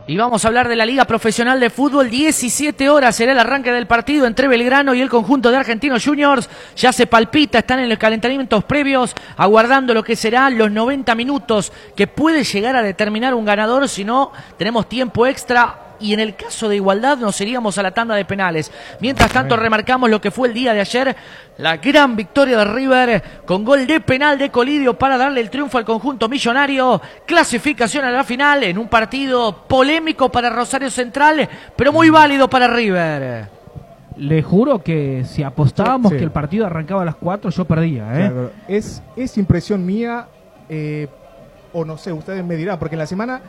Y vamos a hablar de la Liga Profesional de Fútbol. 17 horas será el arranque del partido entre Belgrano y el conjunto de Argentinos Juniors. Ya se palpita, están en los calentamientos previos, aguardando lo que serán los 90 minutos que puede llegar a determinar un ganador. Si no, tenemos tiempo extra. Y en el caso de igualdad nos iríamos a la tanda de penales. Mientras tanto remarcamos lo que fue el día de ayer, la gran victoria de River con gol de penal de Colidio para darle el triunfo al conjunto millonario. Clasificación a la final en un partido polémico para Rosario Central, pero muy válido para River. Le juro que si apostábamos que el partido arrancaba a las 4, yo perdía. Claro, es impresión mía, o no sé, ustedes me dirán, porque en la semana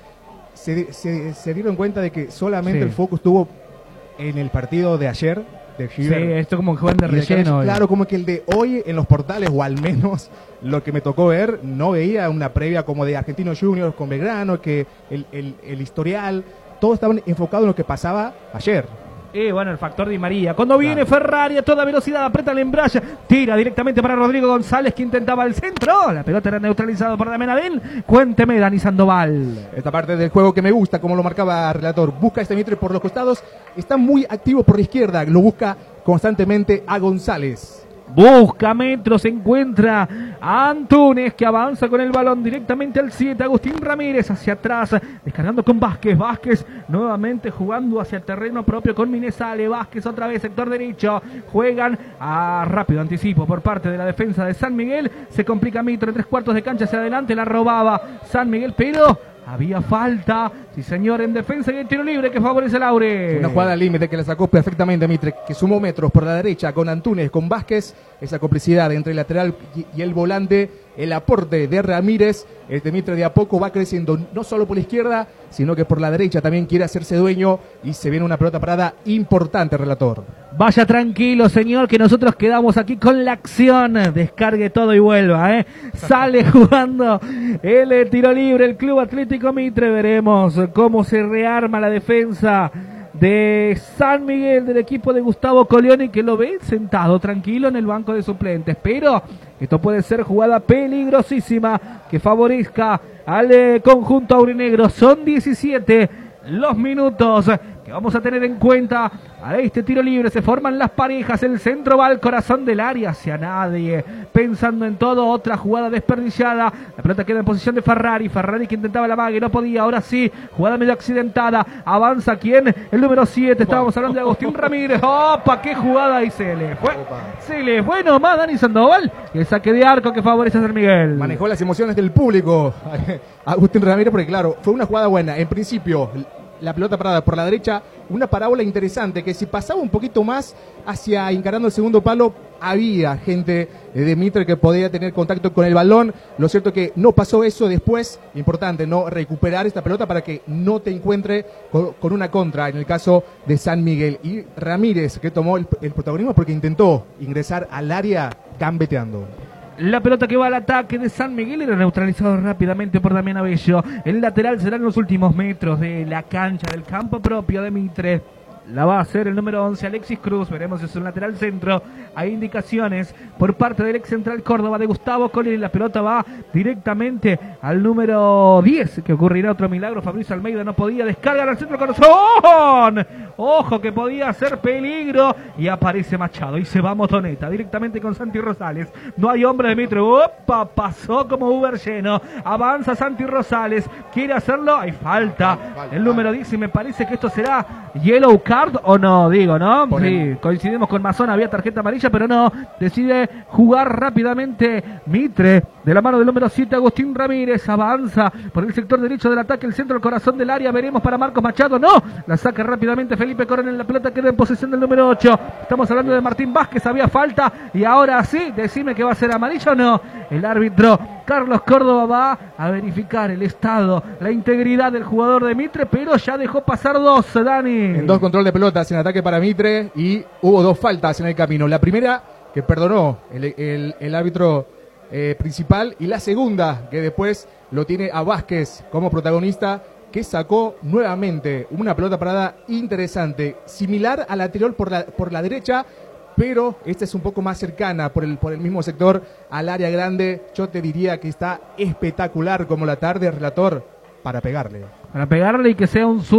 se dieron cuenta de que solamente el foco estuvo en el partido de ayer de River. Sí, esto como que juegan de relleno. Claro, como que el de hoy en los portales, o al menos lo que me tocó ver, no veía una previa como de Argentinos Juniors con Belgrano, que el historial, todo estaba enfocado en lo que pasaba ayer. Bueno, el factor Di María. Cuando viene Ferrari a toda velocidad, aprieta el embrague, tira directamente para Rodrigo González, que intentaba el centro. La pelota era neutralizada por Damián Adén. Cuénteme, Dani Sandoval. Esta parte del juego que me gusta, como lo marcaba el relator. Busca este Mitre por los costados. Está muy activo por la izquierda. Lo busca constantemente a González. Busca metros, encuentra a Antunes, que avanza con el balón directamente al 7. Agustín Ramírez hacia atrás, descargando con Vázquez. Vázquez nuevamente jugando hacia terreno propio con Minesale. Vázquez otra vez, sector derecho. Juegan a rápido anticipo por parte de la defensa de San Miguel. Se complica Mitro en 3/4 de cancha hacia adelante. La robaba San Miguel, pero había falta, sí señor, en defensa y el tiro libre que favorece a Laure. Una jugada al límite que la sacó perfectamente Mitre, que sumó metros por la derecha con Antunes, con Vázquez. Esa complicidad entre el lateral y el volante, el aporte de Ramírez. Este Mitre de a poco va creciendo, no solo por la izquierda, sino que por la derecha también quiere hacerse dueño. Y se viene una pelota parada importante, relator. Vaya tranquilo, señor, que nosotros quedamos aquí con la acción. Descargue todo y vuelva, Sale jugando el tiro libre el Club Atlético Mitre. Veremos cómo se rearma la defensa de San Miguel, del equipo de Gustavo Colioni, que lo ve sentado tranquilo en el banco de suplentes. Pero esto puede ser jugada peligrosísima que favorezca al conjunto aurinegro. Son 17 los minutos que vamos a tener en cuenta a este tiro libre. Se forman las parejas, el centro va al corazón del área, hacia nadie, pensando en todo. Otra jugada desperdiciada, la pelota queda en posición de Ferrari que intentaba la mague, no podía. Ahora sí, jugada medio accidentada, avanza ¿quién? El número 7, estábamos hablando de Agustín Ramírez. ¡Opa! ¡Qué jugada! Y se le fue nomás Dani Sandoval, y el saque de arco que favorece a San Miguel. Manejó las emociones del público Agustín Ramírez, porque claro, fue una jugada buena. En principio, la pelota parada por la derecha, una parábola interesante, que si pasaba un poquito más hacia encarando el segundo palo, había gente de Mitre que podía tener contacto con el balón. Lo cierto que no pasó eso. Después, importante, no recuperar esta pelota para que no te encuentre con una contra, en el caso de San Miguel. Y Ramírez, que tomó el protagonismo porque intentó ingresar al área gambeteando. La pelota que va al ataque de San Miguel era neutralizado rápidamente por Damián Abello. El lateral será en los últimos metros de la cancha, del campo propio de Mitre. La va a hacer el número 11, Alexis Cruz. Veremos si es un lateral centro. Hay indicaciones por parte del ex central Córdoba de Gustavo Colioni. La pelota va directamente al número 10. Que ocurrirá otro milagro. Fabricio Almeida no podía descargar al centro corazón. Ojo que podía hacer peligro. Y aparece Machado y se va Motoneta directamente con Santi Rosales. No hay hombre de Mitre. Opa, pasó como Uber lleno. Avanza Santi Rosales. Quiere hacerlo. Hay falta. El número 10, y me parece que esto será yellow card o no, digo, ¿no? Sí, coincidimos con Mazón, había tarjeta amarilla, pero no, decide jugar rápidamente Mitre, de la mano del número 7, Agustín Ramírez. Avanza por el sector derecho del ataque, el centro, el corazón del área. Veremos para Marcos Machado, no, la saca rápidamente Felipe Coronel. La pelota queda en posesión del número 8. Estamos hablando de Martín Vázquez, había falta, y ahora sí, decime que va a ser amarillo o no. El árbitro Carlos Córdoba va a verificar el estado, la integridad del jugador de Mitre, pero ya dejó pasar dos, Dani. En dos control de pelotas en ataque para Mitre, y hubo dos faltas en el camino. La primera que perdonó el árbitro principal, y la segunda que después lo tiene a Vázquez como protagonista, que sacó nuevamente una pelota parada interesante, similar a la anterior por la derecha, pero esta es un poco más cercana por el mismo sector al área grande. Yo te diría que está espectacular como la tarde, relator, para pegarle. Para pegarle y que sea un